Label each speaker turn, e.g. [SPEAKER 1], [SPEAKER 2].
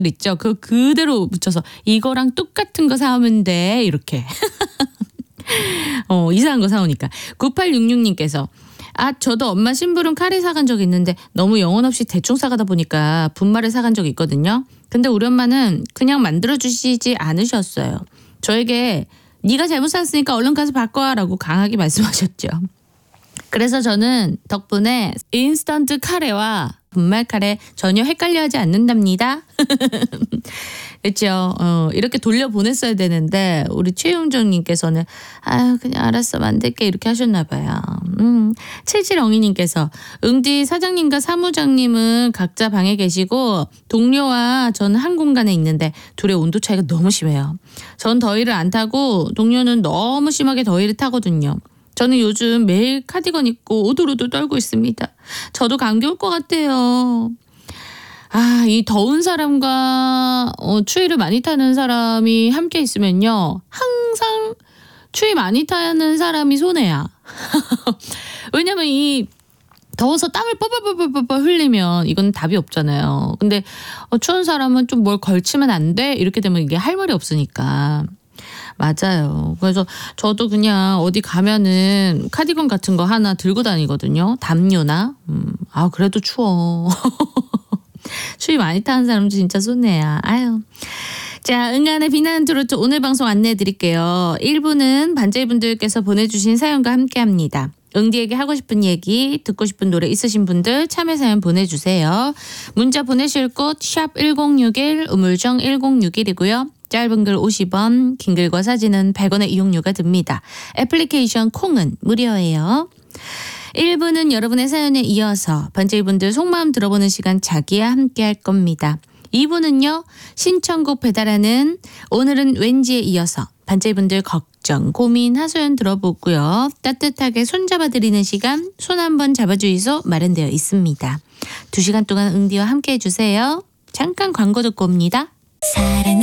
[SPEAKER 1] 있죠. 그거 그대로 붙여서 이거랑 똑같은 거 사오면 돼. 이렇게. 이상한 거 사오니까. 9866님께서 저도 엄마 심부름 카레 사간 적 있는데 너무 영혼 없이 대충 사가다 보니까 분말을 사간 적이 있거든요. 근데 우리 엄마는 그냥 만들어주시지 않으셨어요. 저에게 네가 잘못 샀으니까 얼른 가서 바꿔라고 강하게 말씀하셨죠. 그래서 저는 덕분에 인스턴트 카레와 분말 카레 전혀 헷갈려하지 않는답니다. 그렇죠. 이렇게 돌려보냈어야 되는데 우리 최용정님께서는 그냥 알았어 만들게 이렇게 하셨나 봐요. 77엉이님께서 응디 사장님과 사무장님은 각자 방에 계시고 동료와 저는 한 공간에 있는데 둘의 온도 차이가 너무 심해요. 전 더위를 안 타고 동료는 너무 심하게 더위를 타거든요. 저는 요즘 매일 카디건 입고 오돌오돌 떨고 있습니다. 저도 감기 올 것 같아요. 이 더운 사람과 추위를 많이 타는 사람이 함께 있으면요. 항상 추위 많이 타는 사람이 손해야. 왜냐면 이 더워서 땀을 뻘뻘뻘뻘 흘리면 이건 답이 없잖아요. 근데 추운 사람은 좀 뭘 걸치면 안 돼? 이렇게 되면 이게 할 말이 없으니까. 맞아요. 그래서 저도 그냥 어디 가면은 카디건 같은 거 하나 들고 다니거든요. 담요나. 그래도 추워. 추위 많이 타는 사람 진짜 손해야. 자, 응안의 비나는 트로트 오늘 방송 안내해 드릴게요. 1부는 반제이분들께서 보내주신 사연과 함께합니다. 응디에게 하고 싶은 얘기, 듣고 싶은 노래 있으신 분들 참여 사연 보내주세요. 문자 보내실 곳 샵 1061, 우물정 1061이고요. 짧은 글 50원, 긴 글과 사진은 100원의 이용료가 듭니다. 애플리케이션 콩은 무료예요. 1부는 여러분의 사연에 이어서 반제이분들 속마음 들어보는 시간 자기야 함께 할 겁니다. 2부는요. 신청곡 배달하는 오늘은 왠지에 이어서 반제이분들 걱정, 고민, 하소연 들어보고요. 따뜻하게 손잡아드리는 시간 손 한번 잡아주이소 마련되어 있습니다. 2시간 동안 응디와 함께 해주세요. 잠깐 광고 듣고 옵니다.